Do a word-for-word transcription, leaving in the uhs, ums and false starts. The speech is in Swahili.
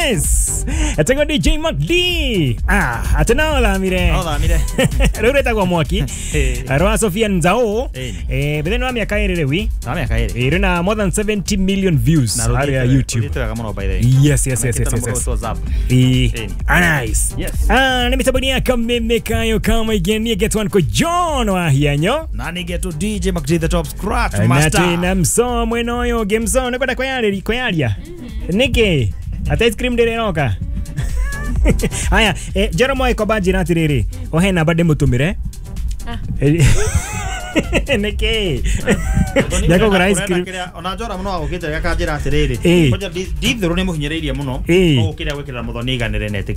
Yes. Atengo D J Mac D. Ah, atena la mire. Hola, mire. Rureta kwa mwaki. Arwa Sofia Nzao. Eh, bedeno amia kaire wi. Amia kaire. Irina more than seventy million views on YouTube. Yes, yes, yes, yes, yes. Eh, nice. Yes. Ah, nimetabonia kameme kayo kama igeni get one ko John wa hianyo. Nani get to D J Mac D the top scratch master. master. Na mso mweno yo game zone kwenda kwa yale kwa yalia. Niki ata ice cream dire noka. Haya, eh, Jeremiah ko baji na tiriri. O hena bade mutumire. Ah. Niki. Yako kwa ice cream. Onajora muno agukite yakajira tiriri. Koja dithuru ni muhinyereirie muno. Ogukira gwikira muthoni ganire neti.